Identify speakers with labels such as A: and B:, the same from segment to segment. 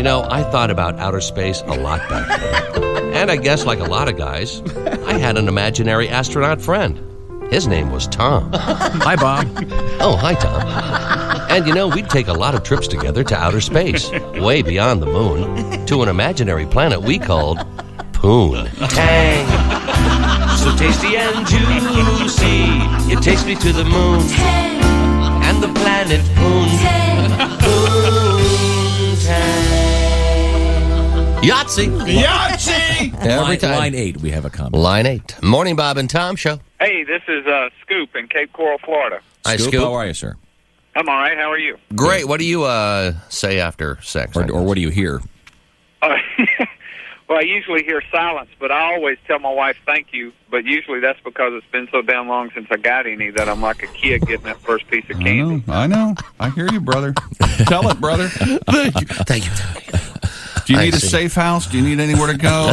A: I thought about outer space a lot back then. And I guess, like a lot of guys, I had an imaginary astronaut friend. His name was Tom.
B: Hi, Bob.
A: Oh, hi, Tom. And we'd take a lot of trips together to outer space, way beyond the moon, to an imaginary planet we called Poon. Tang! So tasty and juicy, it takes me to the moon. Tang! And the planet Poon. Tang! Poontang! Yahtzee!
C: Yahtzee!
A: Every time.
B: Line 8, we have a comment.
A: Line 8. Morning, Bob and Tom show.
D: Hey, this is Scoop in Cape Coral, Florida.
A: Hi,
B: Scoop, how are you, sir?
D: I'm all right. How are you?
A: Great. What do you say after sex?
B: Or what do you hear?
D: Well, I usually hear silence, but I always tell my wife thank you. But usually that's because it's been so damn long since I got any that I'm like a kid getting that first piece of candy.
C: I know. I hear you, brother. Tell it, brother.
A: Thank you. Thank you.
C: Do you need a safe house? Do you need anywhere to go?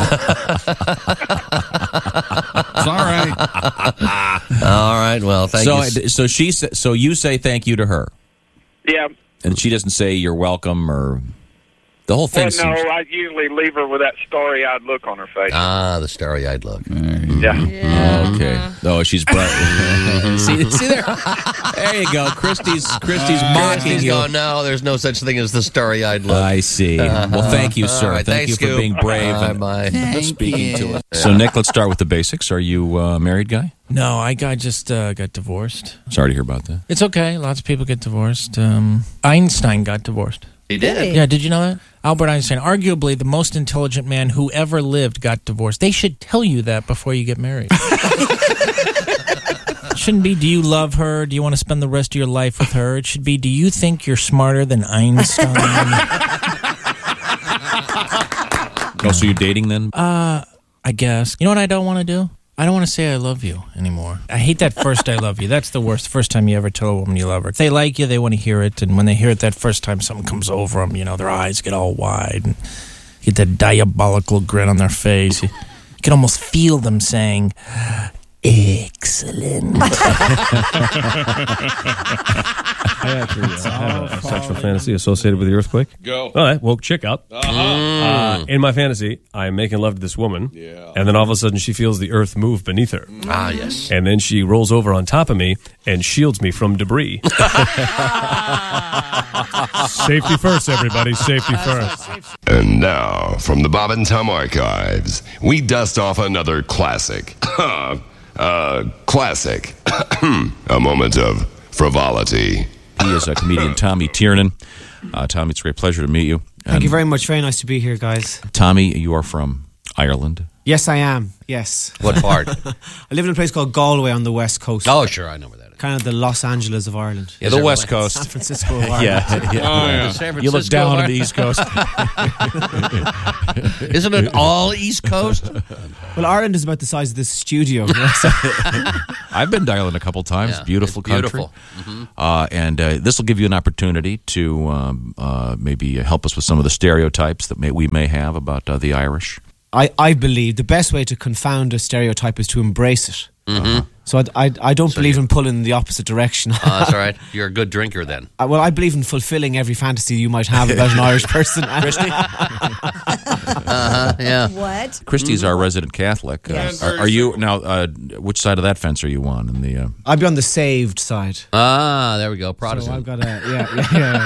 C: It's all right.
A: All right. Well, thank you.
B: So you say thank you to her,
D: Yeah.
B: and she doesn't say you're welcome or the whole thing.
D: Well, no, I usually leave her with that starry-eyed look on her face.
A: The starry-eyed look.
D: Yeah.
B: Okay. Oh, she's bright. see there. There you go. Christy's mocking
A: He's
B: you.
A: going, no, there's no such thing as the starry-eyed look.
B: I see. Well, thank you, sir.
A: All right,
B: thank you
A: thanks,
B: for being brave
A: Bye.
B: and speaking to us. So, Nick, let's start with the basics. Are you a married guy?
E: No, I just got divorced.
B: Sorry to hear about that.
E: It's okay. Lots of people get divorced. Einstein got divorced.
A: He did.
E: Yeah, did you know that? Albert Einstein, arguably the most intelligent man who ever lived, got divorced. They should tell you that before you get married. It shouldn't be, do you love her? Do you want to spend the rest of your life with her? It should be, do you think you're smarter than Einstein?
B: Oh, so you're dating then?
E: I guess. You know what I don't want to do? I don't want to say I love you anymore. I hate that first I love you. That's the worst. The first time you ever tell a woman you love her. If they like you, they want to hear it. And when they hear it that first time, something comes over them. Their eyes get all wide. And get that diabolical grin on their face. You can almost feel them saying, excellent.
F: I actually have a sexual fantasy associated with the earthquake.
C: Go.
F: All right, woke chick up. In my fantasy, I am making love to this woman, and then all of a sudden she feels the earth move beneath her.
A: Yes.
F: And then she rolls over on top of me and shields me from debris. Safety first, everybody. Safety first.
G: And now, from the Bob and Tom archives, we dust off another classic. Classic. A moment of frivolity.
B: He is a comedian, Tommy Tiernan. Tommy, it's a great pleasure to meet you.
H: Thank you very much. Very nice to be here, guys.
B: Tommy, you are from Ireland.
H: Yes, I am. Yes.
A: What part?
H: I live in a place called Galway on the west coast.
A: Oh, sure. I know where that is.
H: Kind of the Los Angeles of Ireland.
B: Yeah, the West
H: San
B: Coast.
H: Francisco of Ireland.
B: Yeah.
A: San
B: You look
A: Francisco,
B: down
A: right?
B: on the East Coast.
A: Isn't it all East Coast?
H: Well, Ireland is about the size of this studio.
B: I've been to Ireland a couple times.
A: Yeah,
B: Beautiful country.
A: beautiful.
B: And this will give you an opportunity to maybe help us with some of the stereotypes that we may have about the Irish.
H: I believe the best way to confound a stereotype is to embrace it. So I don't believe in pulling in the opposite direction.
A: That's all right. You're a good drinker then.
H: Well, I believe in fulfilling every fantasy you might have about an Irish person.
B: Christy?
A: Yeah.
I: What?
B: Christy's our resident Catholic.
I: Yes.
B: Are you now? Which side of that fence are you on? In the
H: I'd be on the saved side.
A: There we go.
H: So
A: Protestant.
H: I've got a yeah.